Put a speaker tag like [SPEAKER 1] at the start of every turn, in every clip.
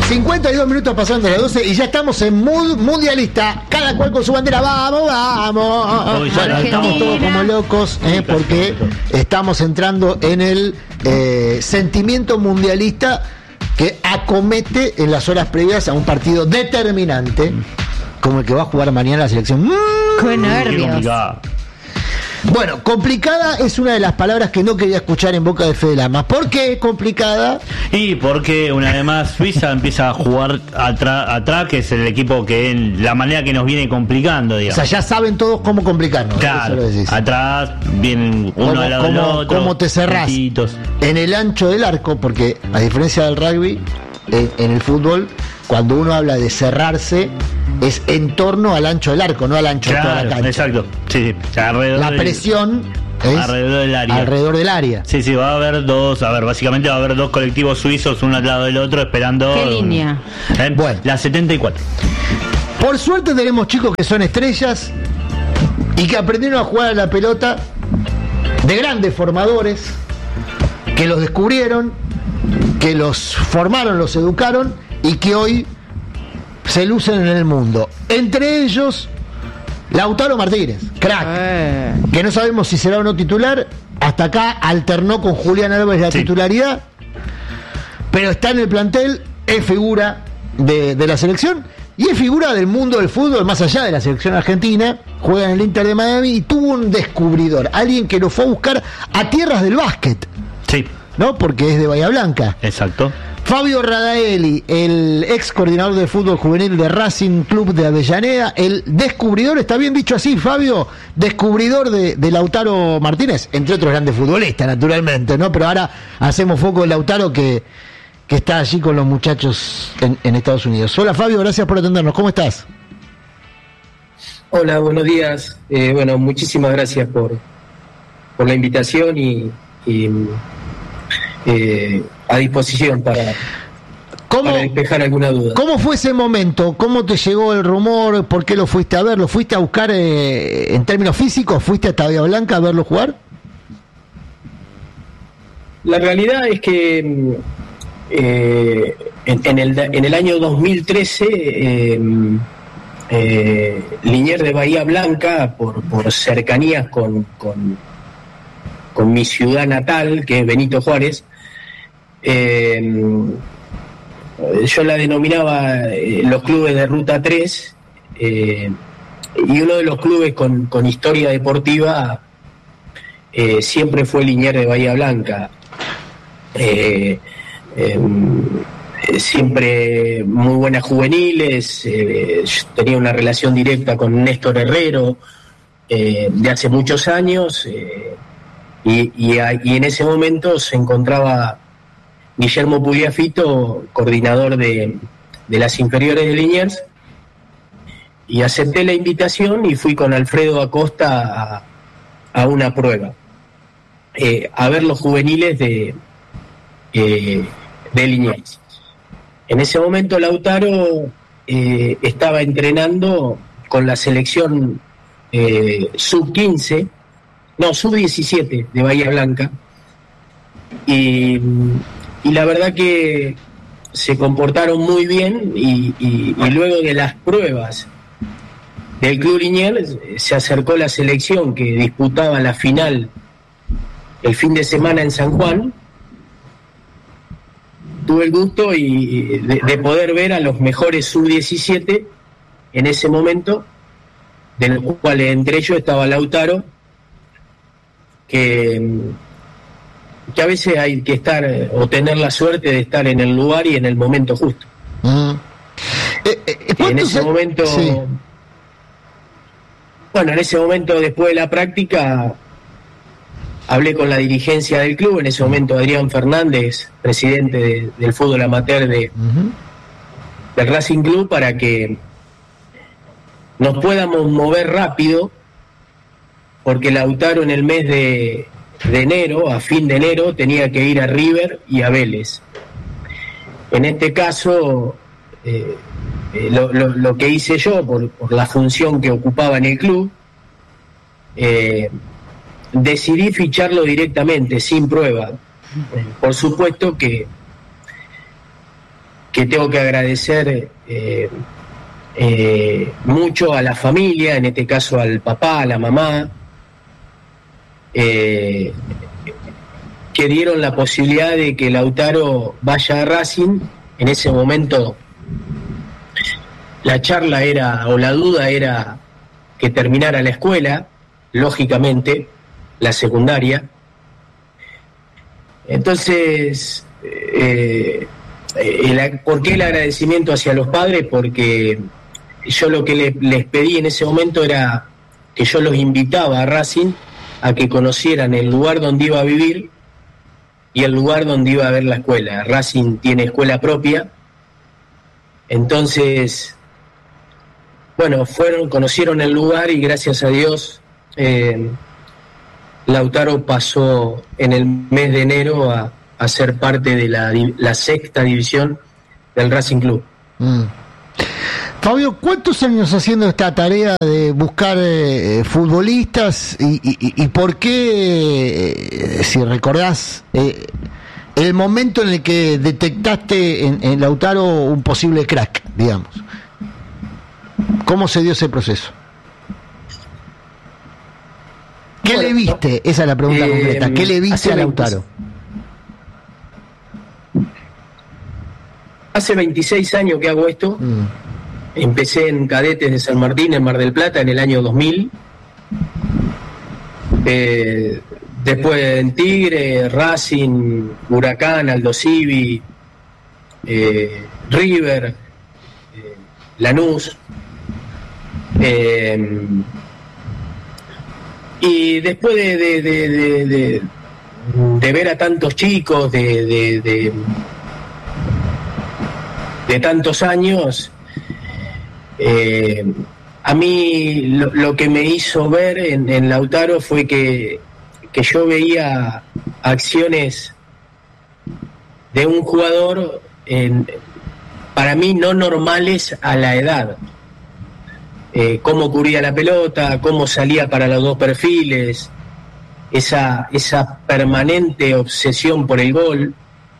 [SPEAKER 1] 52 minutos pasando las 12 y ya estamos en mood mundialista. Cada cual con su bandera. ¡Vamos, vamos! Bueno, estamos todos como locos porque estamos entrando en el sentimiento mundialista que acomete en las horas previas a un partido determinante como el que va a jugar mañana la selección.
[SPEAKER 2] ¡Qué nervios!
[SPEAKER 1] Bueno, complicada es una de las palabras que no quería escuchar en boca de Fede Lamas. ¿Por qué complicada?
[SPEAKER 3] Y porque una vez más Suiza empieza a jugar atrás, que es el equipo que la manera que nos viene complicando, digamos.
[SPEAKER 1] O sea, ya saben todos cómo complicarnos.
[SPEAKER 3] Claro, atrás vienen uno al lado del otro.
[SPEAKER 1] ¿Cómo te cerrás? En el ancho del arco, porque a diferencia del rugby, en el fútbol, cuando uno habla de cerrarse, es en torno al ancho del arco, no al ancho de toda la cancha.
[SPEAKER 3] Exacto. Sí. La
[SPEAKER 1] presión es alrededor del área.
[SPEAKER 3] Sí, va a haber básicamente va a haber dos colectivos suizos, uno al lado del otro, esperando.
[SPEAKER 2] ¿Qué línea?
[SPEAKER 3] Bueno, la 74.
[SPEAKER 1] Por suerte tenemos chicos que son estrellas y que aprendieron a jugar a la pelota, de grandes formadores, que los descubrieron, que los formaron, los educaron y que hoy se lucen en el mundo. Entre ellos, Lautaro Martínez, crack, que no sabemos si será o no titular. Hasta acá alternó con Julián Álvarez la titularidad, pero está en el plantel, es figura de la selección y es figura del mundo del fútbol, más allá de la selección argentina. Juega en el Inter de Miami y tuvo un descubridor, alguien que lo fue a buscar a tierras del básquet.
[SPEAKER 3] Sí.
[SPEAKER 1] ¿No? Porque es de Bahía Blanca.
[SPEAKER 3] Exacto.
[SPEAKER 1] Fabio Radaeli, el ex coordinador de fútbol juvenil de Racing Club de Avellaneda, el descubridor, ¿está bien dicho así, Fabio? Descubridor de Lautaro Martínez, entre otros grandes futbolistas, naturalmente, ¿no? Pero ahora hacemos foco en Lautaro que está allí con los muchachos en Estados Unidos. Hola Fabio, gracias por atendernos, ¿cómo estás?
[SPEAKER 4] Hola, buenos días. Bueno, muchísimas gracias por la invitación y a disposición para despejar alguna duda.
[SPEAKER 1] ¿Cómo fue ese momento? ¿Cómo te llegó el rumor? ¿Por qué lo fuiste a ver? ¿Lo fuiste a buscar en términos físicos? ¿Fuiste hasta Bahía Blanca a verlo jugar?
[SPEAKER 4] La realidad es que en el año 2013 Liniers de Bahía Blanca, por cercanías con mi ciudad natal, que es Benito Juárez, yo la denominaba los clubes de Ruta 3, y uno de los clubes con historia deportiva siempre fue Liniers de Bahía Blanca. Siempre muy buenas juveniles, yo tenía una relación directa con Néstor Herrero de hace muchos años, y en ese momento se encontraba Guillermo Pugliafito, coordinador de las inferiores de Liniers, y acepté la invitación y fui con Alfredo Acosta a una prueba, a ver los juveniles de Liniers. En ese momento Lautaro estaba entrenando con la selección sub-15, no, sub-17 de Bahía Blanca, y la verdad que se comportaron muy bien, y luego de las pruebas del Club Liniers se acercó la selección que disputaba la final el fin de semana en San Juan. Tuve el gusto de poder ver a los mejores sub-17 en ese momento, de los cuales entre ellos estaba Lautaro, que a veces hay que estar o tener la suerte de estar en el lugar y en el momento justo. En ese momento, sí. Bueno, en ese momento, después de la práctica, hablé con la dirigencia del club, en ese momento Adrián Fernández, presidente del fútbol amateur del Racing Club, para que nos podamos mover rápido, porque Lautaro en el mes de enero, a fin de enero, tenía que ir a River y a Vélez. En este caso, lo que hice yo, por la función que ocupaba en el club, decidí ficharlo directamente, sin prueba. Por supuesto que tengo que agradecer mucho a la familia, en este caso al papá, a la mamá, que dieron la posibilidad de que Lautaro vaya a Racing. En ese momento la charla era, o la duda era, que terminara la escuela, lógicamente, la secundaria. Entonces, ¿por qué el agradecimiento hacia los padres? Porque yo lo que les pedí en ese momento era que yo los invitaba a Racing a que conocieran el lugar donde iba a vivir y el lugar donde iba a ver la escuela. Racing tiene escuela propia, entonces, bueno, conocieron el lugar y gracias a Dios Lautaro pasó en el mes de enero a ser parte de la sexta división del Racing Club.
[SPEAKER 1] Fabio, ¿cuántos años haciendo esta tarea de buscar futbolistas y por qué, si recordás, el momento en el que detectaste en Lautaro un posible crack, digamos? ¿Cómo se dio ese proceso? ¿Qué le viste? Esa es la pregunta concreta. ¿Qué le viste a Lautaro?
[SPEAKER 4] Hace 26 años que hago esto. Empecé en Cadetes de San Martín, en Mar del Plata, en el año 2000. Después en Tigre, Racing, Huracán, Aldo Civi, River, Lanús. Y después de ver a tantos chicos, de tantos años, a mí lo que me hizo ver en Lautaro fue que yo veía acciones de un jugador para mí no normales a la edad. Cómo cubría la pelota, cómo salía para los dos perfiles, esa permanente obsesión por el gol.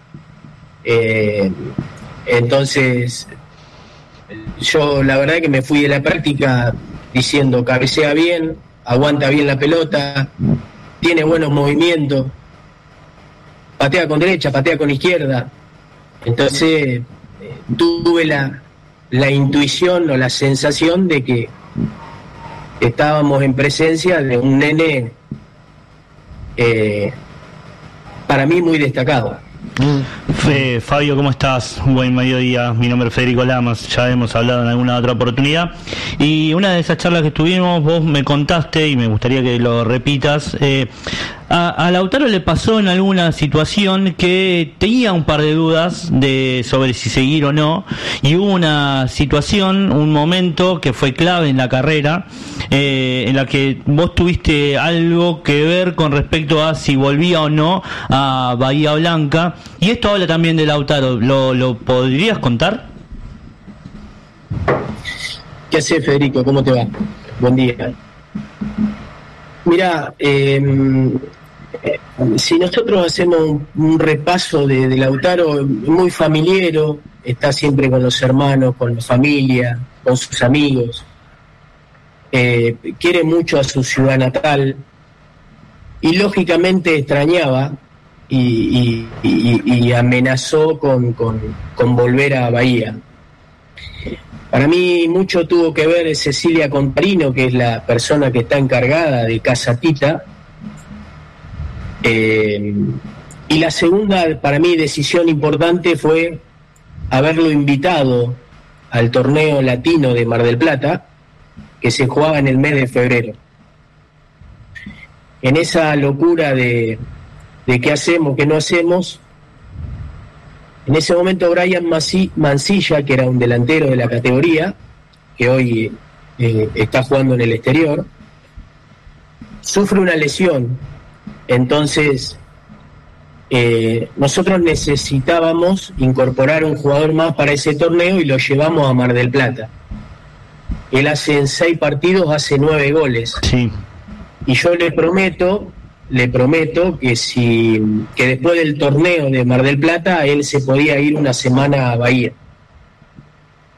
[SPEAKER 4] Entonces, yo la verdad que me fui de la práctica diciendo: cabecea bien, aguanta bien la pelota, tiene buenos movimientos, patea con derecha, patea con izquierda. Entonces tuve la intuición o la sensación de que estábamos en presencia de un nene para mí muy destacado.
[SPEAKER 3] Fabio, ¿cómo estás? Buen mediodía, mi nombre es Federico Lamas, ya hemos hablado en alguna otra oportunidad, y una de esas charlas que tuvimos vos me contaste, y me gustaría que lo repitas, a Lautaro le pasó en alguna situación que tenía un par de dudas sobre si seguir o no, y hubo una situación, un momento que fue clave en la carrera, en la que vos tuviste algo que ver con respecto a si volvía o no a Bahía Blanca, y esto habla también de Lautaro. ¿Lo podrías contar?
[SPEAKER 4] ¿Qué haces, Federico? ¿Cómo te va? Buen día. Mirá, si nosotros hacemos un repaso de Lautaro, muy familiero, está siempre con los hermanos, con la familia, con sus amigos, quiere mucho a su ciudad natal y lógicamente extrañaba y amenazó con volver a Bahía. Para mí mucho tuvo que ver Cecilia Contarino, que es la persona que está encargada de Casa Tita, y la segunda, para mí, decisión importante fue haberlo invitado al torneo latino de Mar del Plata, que se jugaba en el mes de febrero. En esa locura de qué hacemos, qué no hacemos, en ese momento Brian Mancilla, que era un delantero de la categoría, que hoy está jugando en el exterior, sufre una lesión. Entonces nosotros necesitábamos incorporar un jugador más para ese torneo y lo llevamos a Mar del Plata. Él en 6 partidos hace 9 goles.
[SPEAKER 3] Sí.
[SPEAKER 4] Y yo le prometo que después del torneo de Mar del Plata él se podía ir una semana a Bahía.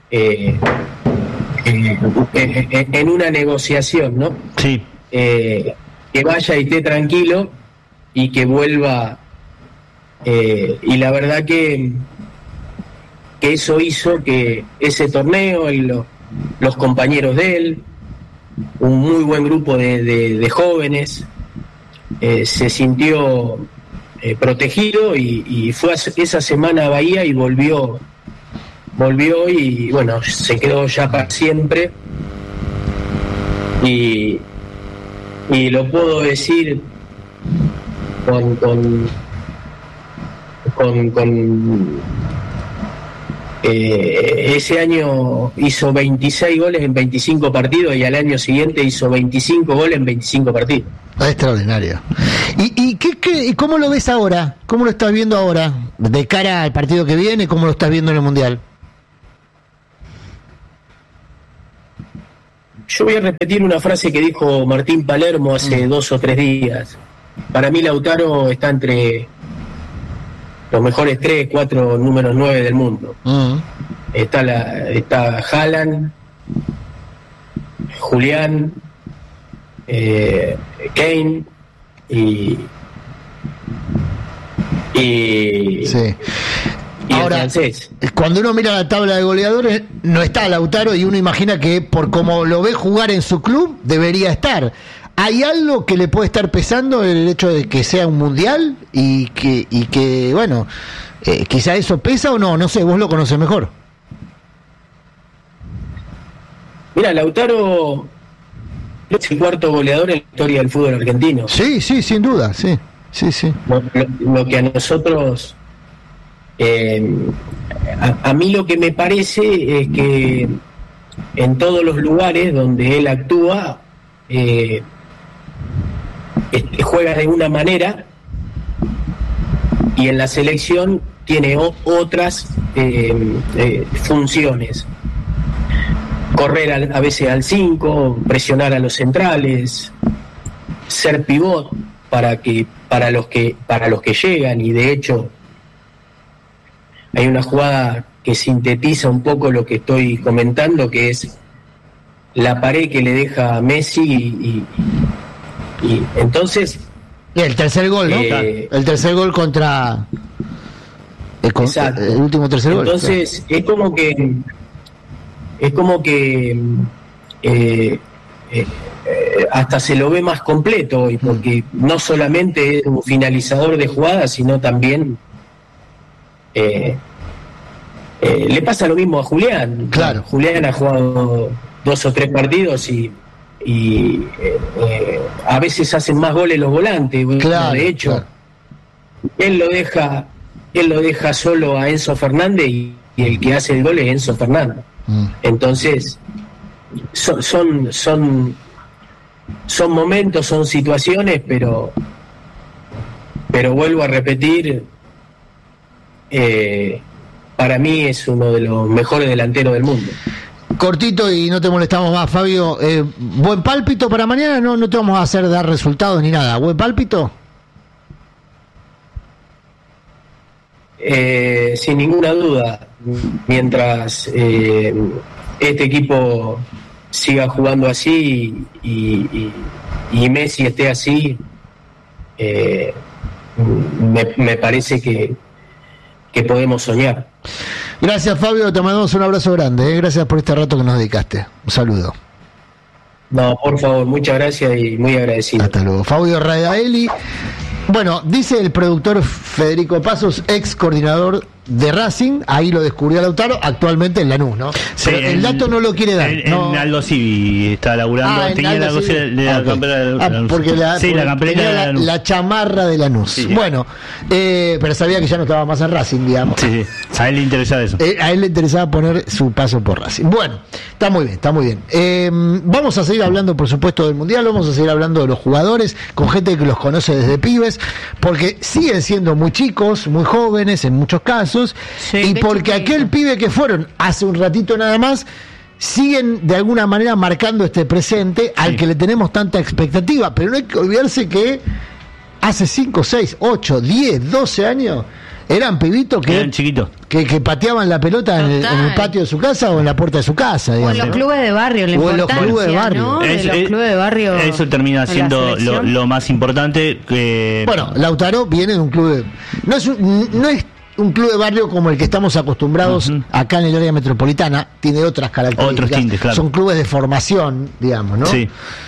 [SPEAKER 4] en una negociación, ¿no?
[SPEAKER 3] Sí.
[SPEAKER 4] Que vaya y esté tranquilo y que vuelva, y la verdad que eso hizo que ese torneo y los compañeros de él, un muy buen grupo de jóvenes, se sintió protegido y fue esa semana a Bahía y volvió y bueno, se quedó ya para siempre, y lo puedo decir con ese año hizo 26 goles en 25 partidos y al año siguiente hizo 25 goles en 25 partidos.
[SPEAKER 1] Extraordinario. ¿Y cómo lo ves ahora? ¿Cómo lo estás viendo ahora? De cara al partido que viene, ¿cómo lo estás viendo en el Mundial?
[SPEAKER 4] Yo voy a repetir una frase que dijo Martín Palermo hace 2 o 3 días. Para mí Lautaro está entre los mejores 3, 4 números 9 del mundo. Está Haaland, Julián, Kane y
[SPEAKER 1] sí. Ahora,
[SPEAKER 4] el francés.
[SPEAKER 1] Cuando uno mira la tabla de goleadores, no está Lautaro y uno imagina que por como lo ve jugar en su club, debería estar. ¿Hay algo que le puede estar pesando el hecho de que sea un mundial y que bueno, quizá eso pesa o no? No sé, vos lo conocés mejor.
[SPEAKER 4] Mira, Lautaro es el 4º goleador en la historia del fútbol argentino.
[SPEAKER 1] Sí, sin duda, sí.
[SPEAKER 4] Lo que a nosotros, a mí lo que me parece es que en todos los lugares donde él actúa, juega de una manera y en la selección tiene otras funciones. Correr a veces al 5, presionar a los centrales, ser pivot para los que llegan, y de hecho hay una jugada que sintetiza un poco lo que estoy comentando, que es la pared que le deja a Messi y entonces
[SPEAKER 1] y el tercer gol, ¿no? El tercer gol contra el último tercer gol.
[SPEAKER 4] Entonces es como que hasta se lo ve más completo hoy, porque no solamente es un finalizador de jugadas, sino también le pasa lo mismo a Julián.
[SPEAKER 1] Claro.
[SPEAKER 4] Julián ha jugado 2 o 3 partidos y a veces hacen más goles los volantes.
[SPEAKER 1] Claro,
[SPEAKER 4] de hecho,
[SPEAKER 1] claro.
[SPEAKER 4] Él lo deja solo a Enzo Fernández y el que hace el gol es Enzo Fernández. Entonces son momentos, son situaciones, pero vuelvo a repetir, para mí es uno de los mejores delanteros del mundo.
[SPEAKER 1] Cortito y no te molestamos más, Fabio. ¿Buen pálpito para mañana? No te vamos a hacer dar resultados ni nada. ¿Buen pálpito?
[SPEAKER 4] Sin ninguna duda, mientras este equipo siga jugando así y Messi esté así, me parece que podemos soñar.
[SPEAKER 1] Gracias, Fabio, te mandamos un abrazo grande, gracias por este rato que nos dedicaste. Un saludo.
[SPEAKER 4] No, por favor, muchas gracias y muy agradecido.
[SPEAKER 1] Hasta luego. Fabio Radaeli. Bueno, dice el productor Federico Pasos, ex coordinador de Racing, ahí lo descubrió Lautaro, actualmente en Lanús, ¿no?
[SPEAKER 3] Sí,
[SPEAKER 1] pero el dato no lo quiere dar.
[SPEAKER 3] En Aldo Civi está laburando, tenía la cosa de la campera de Lanús.
[SPEAKER 1] Porque
[SPEAKER 3] tenía
[SPEAKER 1] la chamarra de Lanús.
[SPEAKER 3] Sí.
[SPEAKER 1] Bueno, pero sabía que ya no estaba más en Racing, digamos.
[SPEAKER 3] Sí, a él le interesaba eso.
[SPEAKER 1] A él le interesaba poner su paso por Racing. Bueno, está muy bien. Vamos a seguir hablando, por supuesto, del Mundial, vamos a seguir hablando de los jugadores, con gente que los conoce desde pibes, porque siguen siendo muy chicos, muy jóvenes en muchos casos, sí, y porque aquel pibe que fueron hace un ratito nada más, siguen de alguna manera marcando este presente al que le tenemos tanta expectativa, pero no hay que olvidarse que hace 5, 6, 8, 10, 12 años eran pibitos que
[SPEAKER 3] eran chiquitos.
[SPEAKER 1] Que pateaban la pelota en el patio de su casa o en la puerta de su casa, digamos.
[SPEAKER 2] O en los clubes de barrio, la
[SPEAKER 1] o en los clubes de barrio.
[SPEAKER 2] ¿no?
[SPEAKER 3] Los
[SPEAKER 2] clubes de barrio.
[SPEAKER 3] Eso termina siendo lo más importante.
[SPEAKER 1] Bueno, Lautaro viene de un club no es un club de barrio como el que estamos acostumbrados acá en el área metropolitana, tiene otras características.
[SPEAKER 3] Otros tintes, claro.
[SPEAKER 1] Son clubes de formación, digamos, ¿no?
[SPEAKER 3] Sí.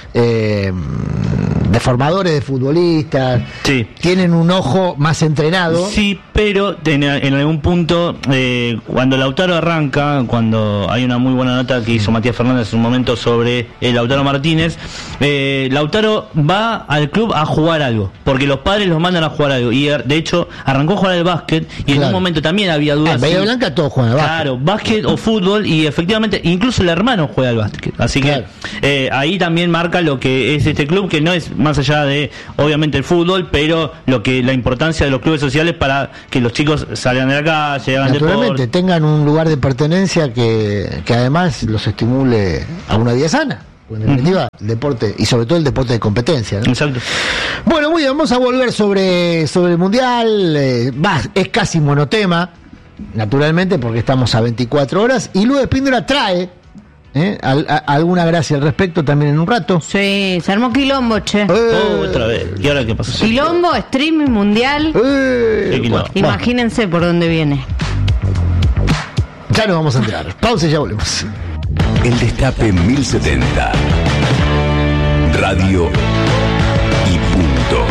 [SPEAKER 1] De formadores de futbolistas,
[SPEAKER 3] sí.
[SPEAKER 1] Tienen un ojo más entrenado.
[SPEAKER 3] Sí, pero en algún punto, cuando Lautaro arranca, cuando hay una muy buena nota que hizo Matías Fernández en un momento sobre Lautaro Martínez, Lautaro va al club a jugar algo, porque los padres los mandan a jugar algo, y de hecho arrancó a jugar al básquet, y en un momento también había dudas.
[SPEAKER 1] En Bahía Blanca todos juegan al básquet.
[SPEAKER 3] Claro, básquet o fútbol, y efectivamente, incluso el hermano juega al básquet, así que ahí también marca lo que es este club, que no es más allá de obviamente el fútbol, pero la importancia de los clubes sociales para que los chicos salgan de la calle, hagan
[SPEAKER 1] naturalmente,
[SPEAKER 3] deporte,
[SPEAKER 1] tengan un lugar de pertenencia que además los estimule a una vida sana. En definitiva, el deporte, y sobre todo el deporte de competencia, ¿no?
[SPEAKER 3] Exacto.
[SPEAKER 1] Bueno, muy bien, vamos a volver sobre el Mundial. Es casi monotema, naturalmente, porque estamos a 24 horas. Y Lu Espíndola trae alguna gracia al respecto también en un rato.
[SPEAKER 2] Sí, se armó quilombo, che.
[SPEAKER 3] Otra vez. ¿Y ahora qué pasó?
[SPEAKER 2] Quilombo, streaming mundial.
[SPEAKER 3] Quilombo.
[SPEAKER 2] Imagínense por dónde viene.
[SPEAKER 1] Ya nos vamos a enterar. Pausa y ya volvemos.
[SPEAKER 5] El Destape 1070. Radio y punto.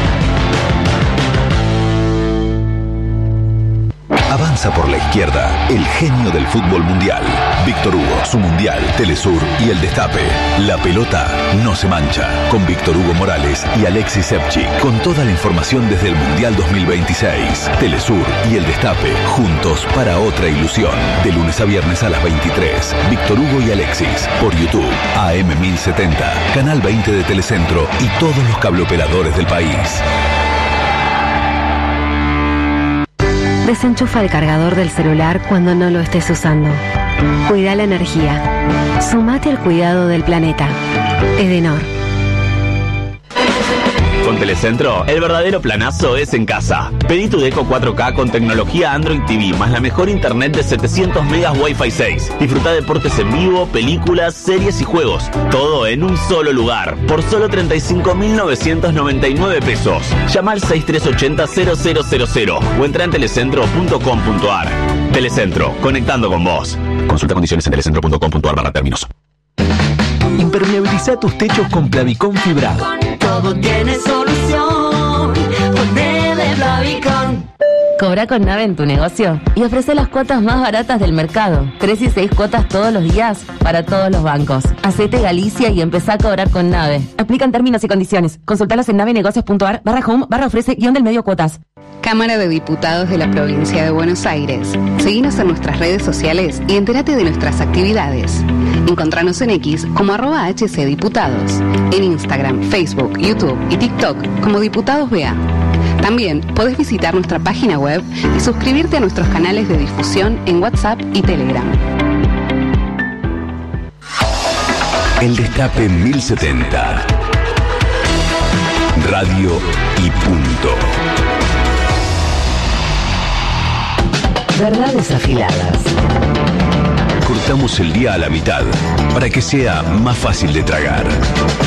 [SPEAKER 5] Avanza por la izquierda, el genio del fútbol mundial. Víctor Hugo, su mundial, Telesur y el Destape. La pelota no se mancha. Con Víctor Hugo Morales y Alexis Sepchik. Con toda la información desde el Mundial 2026. Telesur y el Destape, juntos para otra ilusión. De lunes a viernes a las 23. Víctor Hugo y Alexis, por YouTube, AM 1070, Canal 20 de Telecentro y todos los cableoperadores del país.
[SPEAKER 6] Desenchufa el cargador del celular cuando no lo estés usando. Cuida la energía. Sumate al cuidado del planeta. Edenor.
[SPEAKER 7] Con Telecentro, el verdadero planazo es en casa. Pedí tu Deco 4K con tecnología Android TV, más la mejor internet de 700 megas Wi-Fi 6. Disfruta deportes en vivo, películas, series y juegos. Todo en un solo lugar, por solo 35.999 pesos. Llama al 6380-0000 o entra en telecentro.com.ar. Telecentro, conectando con vos. Consulta condiciones en telecentro.com.ar/términos.
[SPEAKER 5] Impermeabiliza tus techos con Plavicón fibrado.
[SPEAKER 8] Todo tiene solución. Ponele Plavicón.
[SPEAKER 6] Cobra con Nave en tu negocio y ofrece las cuotas más baratas del mercado. 3 y 6 cuotas todos los días para todos los bancos. Hacete Galicia y empezá a cobrar con Nave. Aplican términos y condiciones. Consultalos en navenegocios.ar/home/ofrece-del-medio cuotas.
[SPEAKER 9] Cámara de Diputados de la Provincia de Buenos Aires. Seguinos en nuestras redes sociales y entérate de nuestras actividades. Encontranos en X como @HCDiputados. En Instagram, Facebook, YouTube y TikTok como Diputados BA. También podés visitar nuestra página web y suscribirte a nuestros canales de difusión en WhatsApp y Telegram.
[SPEAKER 5] El Destape 1070. Radio y punto.
[SPEAKER 6] Verdades afiladas.
[SPEAKER 5] Cortamos el día a la mitad para que sea más fácil de tragar.